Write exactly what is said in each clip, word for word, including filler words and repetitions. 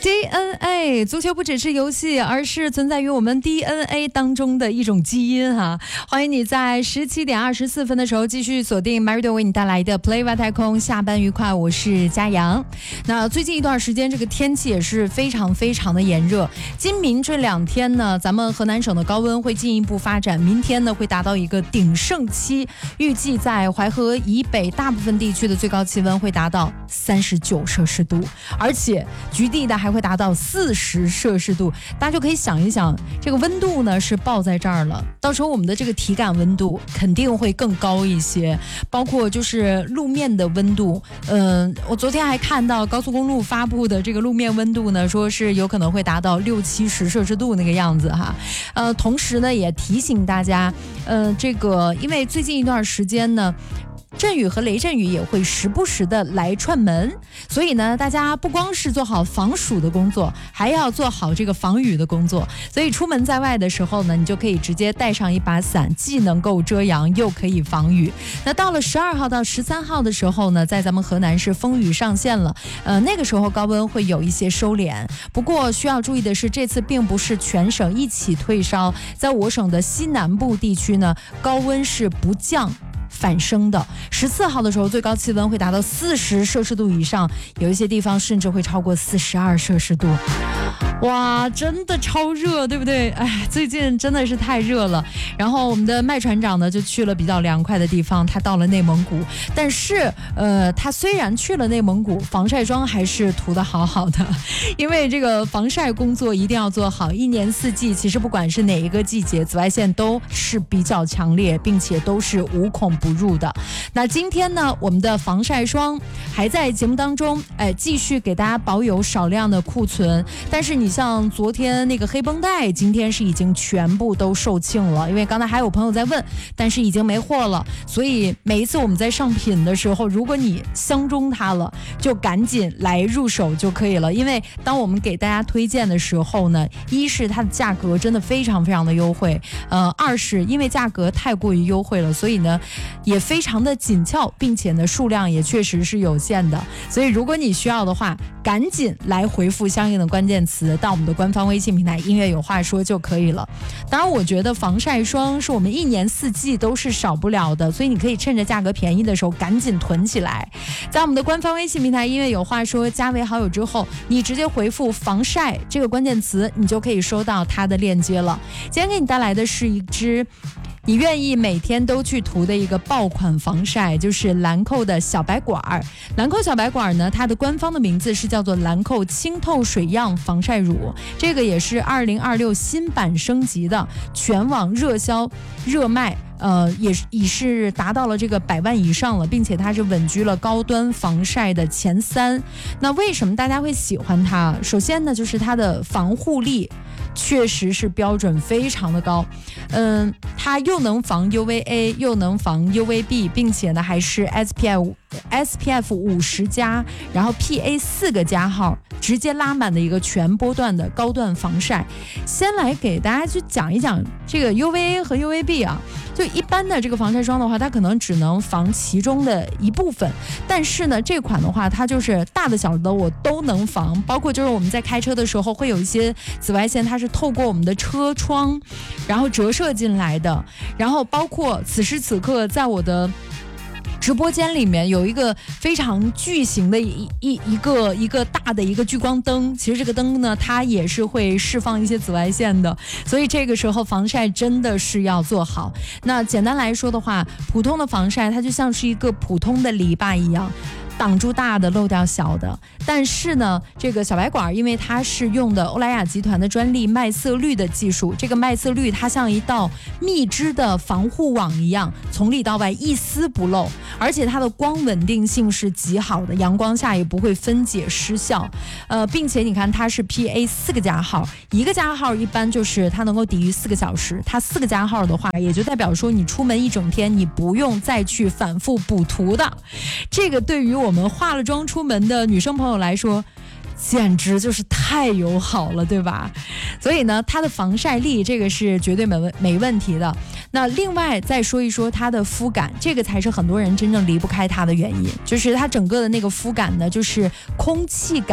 D N A 足球不只是游戏，而是存在于我们 D N A 当中的一种基因哈。欢迎你在十七点二十四分的时候继续锁定 Marido 为你带来的 Play 外太空，下班愉快，我是佳阳。那最近一段时间这个天气也是非常非常的炎热，今明这两天呢，咱们河南省的高温会进一步发展，明天呢会达到一个鼎盛期，预计在淮河以北大部分地区的最高气温会达到三十九摄氏度，而且局地的还会达到四十摄氏度，大家就可以想一想，这个温度呢是报在这儿了，到时候我们的这个体感温度肯定会更高一些，包括就是路面的温度。嗯、呃，我昨天还看到高速公路发布的这个路面温度呢，说是有可能会达到六七十摄氏度那个样子哈。呃，同时呢也提醒大家，呃，这个因为最近一段时间呢，阵雨和雷阵雨也会时不时的来串门，所以呢，大家不光是做好防暑的工作，还要做好这个防雨的工作。所以出门在外的时候呢，你就可以直接带上一把伞，既能够遮阳，又可以防雨。那到了十二号到十三号的时候呢，在咱们河南是风雨上线了，呃，那个时候高温会有一些收敛。不过需要注意的是，这次并不是全省一起退烧，在我省的西南部地区呢，高温是不降反升的。十四号的时候，最高气温会达到四十摄氏度以上，有一些地方甚至会超过四十二摄氏度。哇，真的超热，对不对？哎，最近真的是太热了。然后我们的麦船长呢，就去了比较凉快的地方，他到了内蒙古。但是，呃，他虽然去了内蒙古，防晒霜还是涂得好好的，因为这个防晒工作一定要做好。一年四季，其实不管是哪一个季节，紫外线都是比较强烈，并且都是无孔不入的。那今天呢，我们的防晒霜还在节目当中，哎，继续给大家保有少量的库存。但是你像昨天那个黑绷带，今天是已经全部都售罄了，因为刚才还有朋友在问，但是已经没货了。所以每一次我们在上品的时候，如果你相中它了，就赶紧来入手就可以了。因为当我们给大家推荐的时候呢，一是它的价格真的非常非常的优惠，呃，二是因为价格太过于优惠了，所以呢也非常的紧俏，并且呢数量也确实是有限的。所以如果你需要的话，赶紧来回复相应的关键词到我们的官方微信平台音乐有话说就可以了。当然我觉得防晒霜是我们一年四季都是少不了的，所以你可以趁着价格便宜的时候赶紧囤起来。在我们的官方微信平台音乐有话说加为好友之后，你直接回复防晒这个关键词，你就可以收到它的链接了。今天给你带来的是一支你愿意每天都去涂的一个爆款防晒，就是兰蔻的小白管。兰蔻小白管呢，它的官方的名字是叫做兰蔻清透水样防晒乳，这个也是二零二六新版升级的，全网热销热卖。呃，也是已是达到了这个百万以上了，并且它是稳居了高端防晒的前三。那为什么大家会喜欢它？首先呢，就是它的防护力确实是标准非常的高，嗯，它又能防 U V A， 又能防 U V B， 并且呢还是 S P F S P F 五十加，然后 P A 四个加号，直接拉满的一个全波段的高段防晒。先来给大家去讲一讲这个 U V A 和 U V B 啊，就一般的这个防晒霜的话，它可能只能防其中的一部分，但是呢，这款的话，它就是大的小的我都能防，包括就是我们在开车的时候会有一些紫外线，它是透过我们的车窗，然后折射进来的，然后包括此时此刻在我的直播间里面有一个非常巨型的一一一个一个大的一个聚光灯，其实这个灯呢，它也是会释放一些紫外线的，所以这个时候防晒真的是要做好。那简单来说的话，普通的防晒它就像是一个普通的篱笆一样，挡住大的，漏掉小的。但是呢，这个小白管因为它是用的欧莱雅集团的专利麦色绿的技术，这个麦色绿它像一道密织的防护网一样，从里到外一丝不漏，而且它的光稳定性是极好的，阳光下也不会分解失效。呃，并且你看它是 P A 四个加号，一个加号一般就是它能够抵御四个小时，它四个加号的话，也就代表说你出门一整天你不用再去反复补涂的。这个对于我们化了妆出门的女生朋友来说，简直就是太友好了，对吧？所以呢，它的防晒力这个是绝对没问没问题的。那另外再说一说它的肤感，这个才是很多人真正离不开它的原因，就是它整个的那个肤感呢，就是空气感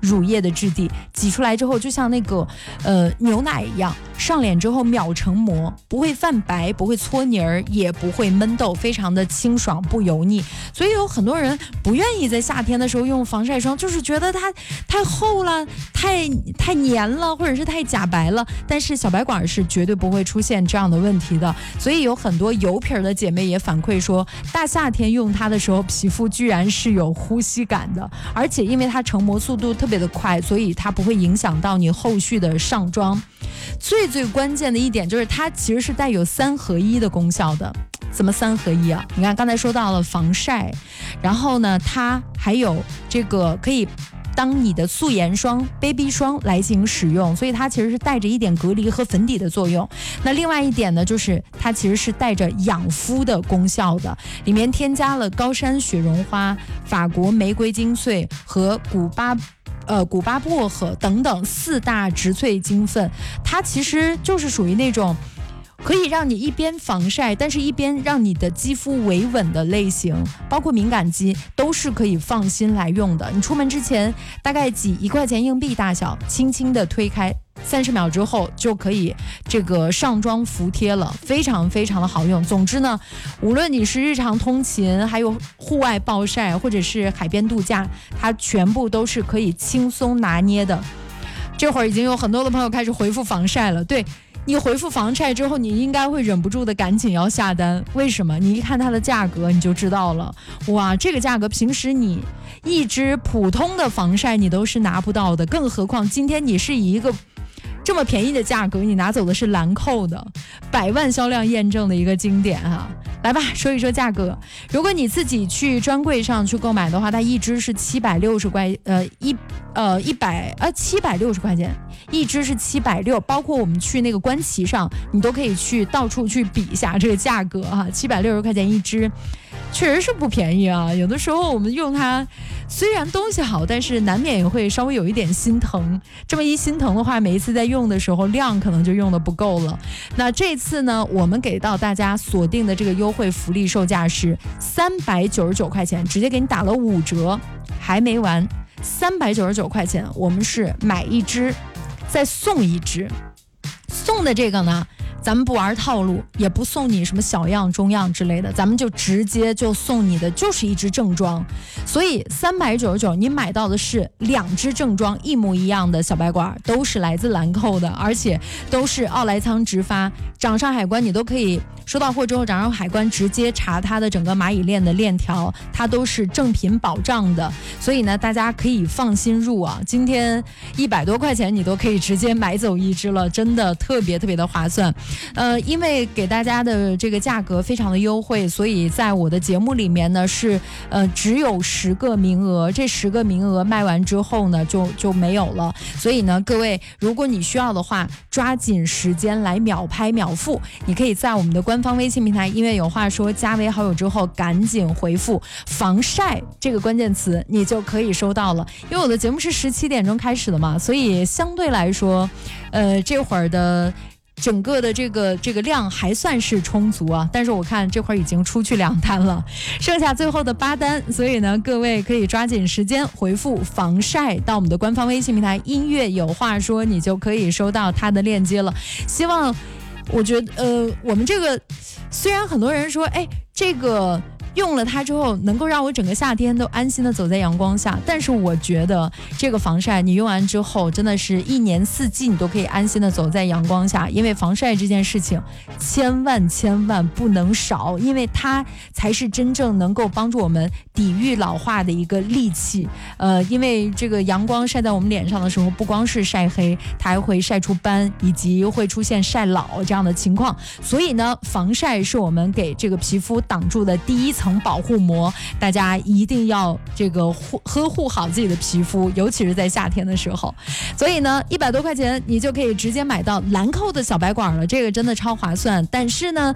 乳液的质地，挤出来之后就像那个呃牛奶一样，上脸之后秒成膜，不会泛白，不会搓泥儿，也不会闷痘，非常的清爽不油腻。所以有很多人不愿意在夏天的时候用防晒霜，就是觉得它太厚了，太太黏了，或者是太假白了。但是小白管是绝对不会出现这样的问题的。所以有很多油皮的姐妹也反馈说，大夏天用它的时候，皮肤居然是有呼吸感的，而且因为它成膜速度特别的快，所以它不会影响到你后续的上妆。最最关键的一点就是它其实是带有三合一的功效的。怎么三合一啊？你看刚才说到了防晒，然后呢它还有这个可以当你的素颜霜 baby 霜来进行使用，所以它其实是带着一点隔离和粉底的作用。那另外一点呢，就是它其实是带着养肤的功效的，里面添加了高山雪绒花、法国玫瑰精粹和古巴呃，古巴薄荷等等四大植萃精分，它其实就是属于那种可以让你一边防晒，但是一边让你的肌肤维稳的类型，包括敏感肌都是可以放心来用的。你出门之前大概挤一块钱硬币大小，轻轻的推开，三十秒之后就可以这个上妆服帖了，非常非常的好用。总之呢，无论你是日常通勤，还有户外暴晒，或者是海边度假，它全部都是可以轻松拿捏的。这会儿已经有很多的朋友开始回复防晒了，对，你回复防晒之后，你应该会忍不住的赶紧要下单。为什么？你一看它的价格你就知道了。哇，这个价格平时你一支普通的防晒你都是拿不到的，更何况今天你是以一个这么便宜的价格，你拿走的是兰蔻的百万销量验证的一个经典哈。来吧，说一说价格。如果你自己去专柜上去购买的话，它一支是七百六十块，呃一呃一百呃七百六十块钱，一支是七百六，包括我们去那个官旗上，你都可以去到处去比一下这个价格哈，七百六十块钱一支。确实是不便宜啊，有的时候我们用它虽然东西好，但是难免也会稍微有一点心疼，这么一心疼的话，每一次在用的时候量可能就用的不够了。那这次呢，我们给到大家锁定的这个优惠福利售价是三百九十九块钱，直接给你打了五折。还没完，三百九十九块钱我们是买一支再送一支，送的这个呢咱们不玩套路，也不送你什么小样中样之类的，咱们就直接就送你的就是一支正装。所以三百九十九你买到的是两支正装一模一样的小白管，都是来自兰蔻的，而且都是奥莱仓直发，掌上海关你都可以收到货之后，掌上海关直接查它的整个蚂蚁链的链条，它都是正品保障的。所以呢大家可以放心入啊，今天一百多块钱你都可以直接买走一支了，真的特别特别的划算。呃，因为给大家的这个价格非常的优惠，所以在我的节目里面呢是呃只有十个名额，这十个名额卖完之后呢就就没有了。所以呢，各位如果你需要的话，抓紧时间来秒拍秒付。你可以在我们的官方微信平台因为有话说加为好友之后，赶紧回复防晒这个关键词，你就可以收到了。因为我的节目是十七点钟开始的嘛，所以相对来说呃这会儿的整个的这个这个量还算是充足啊，但是我看这会儿已经出去两单了，剩下最后的八单，所以呢各位可以抓紧时间回复防晒到我们的官方微信平台音乐有话说，你就可以收到它的链接了。希望我觉得呃我们这个虽然很多人说哎这个用了它之后能够让我整个夏天都安心的走在阳光下，但是我觉得这个防晒你用完之后真的是一年四季你都可以安心的走在阳光下，因为防晒这件事情千万千万不能少，因为它才是真正能够帮助我们抵御老化的一个利器。呃，因为这个阳光晒在我们脸上的时候，不光是晒黑，它还会晒出斑，以及会出现晒老这样的情况。所以呢，防晒是我们给这个皮肤挡住的第一层保护膜，大家一定要这个护呵护好自己的皮肤，尤其是在夏天的时候。所以呢，一百多块钱你就可以直接买到兰蔻的小白管了，这个真的超划算。但是呢，